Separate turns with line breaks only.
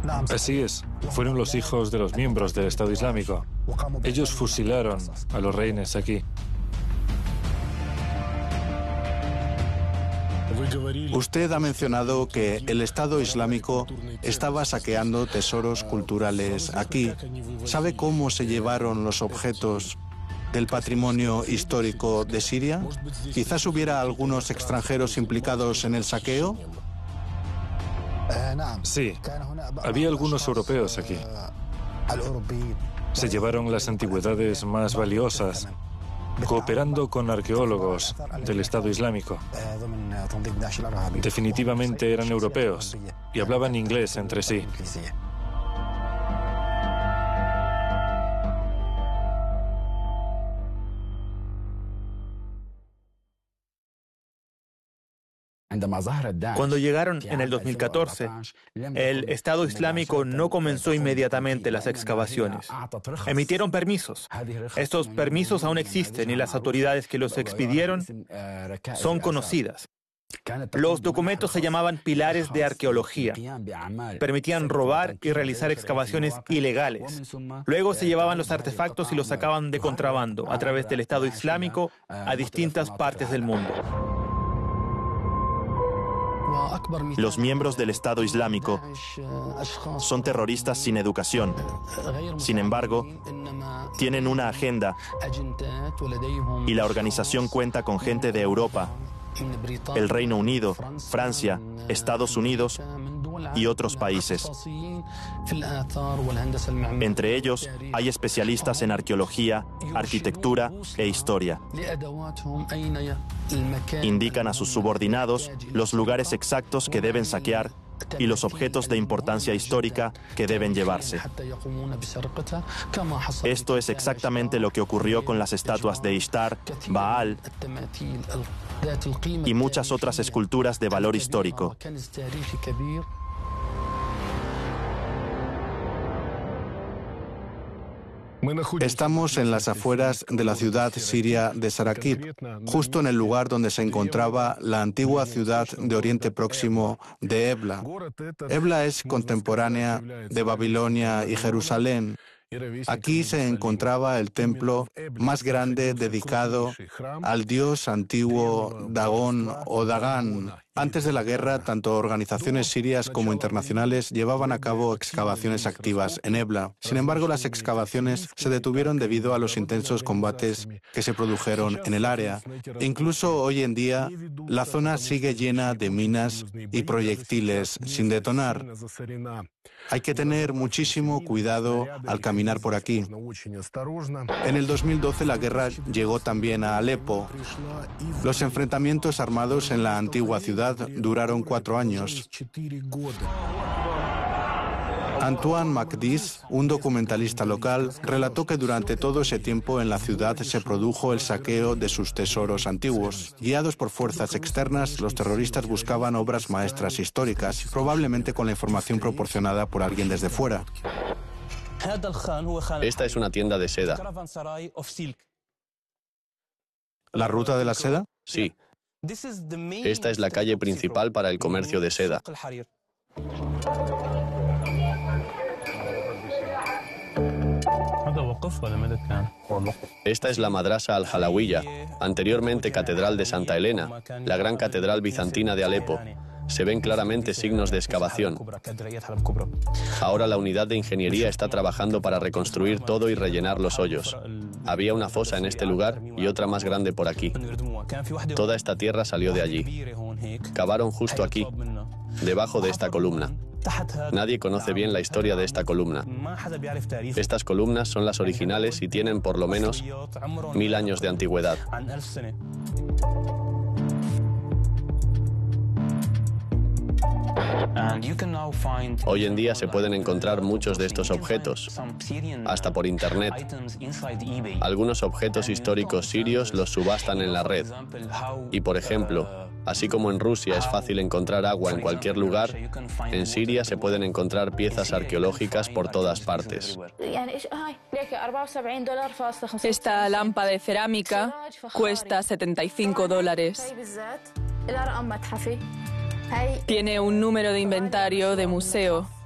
Así es, fueron los hijos de los miembros del Estado Islámico. Ellos fusilaron a los rehenes aquí.
Usted ha mencionado que el Estado Islámico estaba saqueando tesoros culturales aquí. ¿Sabe cómo se llevaron los objetos del patrimonio histórico de Siria? ¿Quizás hubiera algunos extranjeros implicados en el saqueo?
Sí, había algunos europeos aquí. Se llevaron las antigüedades más valiosas, cooperando con arqueólogos del Estado Islámico. Definitivamente eran europeos y hablaban inglés entre sí.
Cuando llegaron en el 2014, el Estado Islámico no comenzó inmediatamente las excavaciones. Emitieron permisos. Estos permisos aún existen y las autoridades que los expidieron son conocidas. Los documentos se llamaban pilares de arqueología. Permitían robar y realizar excavaciones ilegales. Luego se llevaban los artefactos y los sacaban de contrabando a través del Estado Islámico a distintas partes del mundo.
Los miembros del Estado Islámico son terroristas sin educación. Sin embargo, tienen una agenda y la organización cuenta con gente de Europa, el Reino Unido, Francia, Estados Unidos y otros países. Entre ellos hay especialistas en arqueología, arquitectura e historia. Indican a sus subordinados los lugares exactos que deben saquear y los objetos de importancia histórica que deben llevarse. Esto es exactamente lo que ocurrió con las estatuas de Ishtar, Baal y muchas otras esculturas de valor histórico.
Estamos en las afueras de la ciudad siria de Sarakib, justo en el lugar donde se encontraba la antigua ciudad de Oriente Próximo de Ebla. Ebla es contemporánea de Babilonia y Jerusalén. Aquí se encontraba el templo más grande dedicado al dios antiguo Dagón o Dagán. Antes de la guerra, tanto organizaciones sirias como internacionales llevaban a cabo excavaciones activas en Ebla. Sin embargo, las excavaciones se detuvieron debido a los intensos combates que se produjeron en el área. E incluso hoy en día, la zona sigue llena de minas y proyectiles sin detonar. Hay que tener muchísimo cuidado al caminar por aquí. En el 2012 la guerra llegó también a Alepo. Los enfrentamientos armados en la antigua ciudad duraron 4 años. Antoine Macdis, un documentalista local, relató que durante todo ese tiempo en la ciudad se produjo el saqueo de sus tesoros antiguos. Guiados por fuerzas externas, los terroristas buscaban obras maestras históricas, probablemente con la información proporcionada por alguien desde fuera.
Esta es una tienda de seda.
¿La ruta de la seda?
Sí. Esta es la calle principal para el comercio de seda. Esta es la Madrasa al-Halawiya, anteriormente Catedral de Santa Elena, la gran catedral bizantina de Alepo. Se ven claramente signos de excavación. Ahora la unidad de ingeniería está trabajando para reconstruir todo y rellenar los hoyos. Había una fosa en este lugar y otra más grande por aquí. Toda esta tierra salió de allí. Cavaron justo aquí, debajo de esta columna. Nadie conoce bien la historia de esta columna. Estas columnas son las originales y tienen por lo menos 1000 años de antigüedad. Hoy en día se pueden encontrar muchos de estos objetos, hasta por internet. Algunos objetos históricos sirios los subastan en la red. Y por ejemplo, así como en Rusia es fácil encontrar agua en cualquier lugar, en Siria se pueden encontrar piezas arqueológicas por todas partes.
Esta lámpara de cerámica cuesta $75. Tiene un número de inventario de museo.